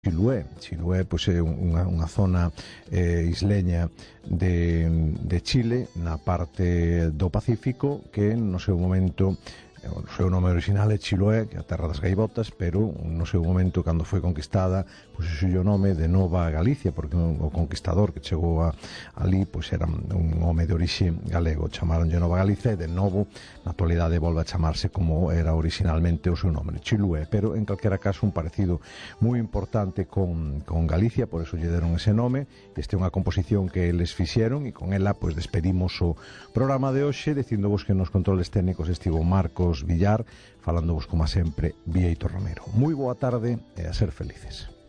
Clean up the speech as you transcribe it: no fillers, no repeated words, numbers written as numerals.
Chiloé pois, é unha zona isleña de Chile na parte do Pacífico que no seu momento o seu nome original é Chiloé, que é a terra das gaivotas, pero no seu momento, cando foi conquistada, pois o seu nome de Nova Galicia, porque o conquistador que chegou ali pois era un home de orixe galego, chamaronlle Nova Galicia e de novo na actualidade volve a chamarse como era originalmente o seu nome, Chiloé, pero en calquera caso un parecido moi importante con Galicia, por eso lle deron ese nome. Esta é unha composición que eles fixeron e con ela pois despedimos o programa de hoxe, dicindovos que nos controles técnicos estivo Marcos Villar, falándovos como sempre Bieito Romero. Moi boa tarde e a ser felices.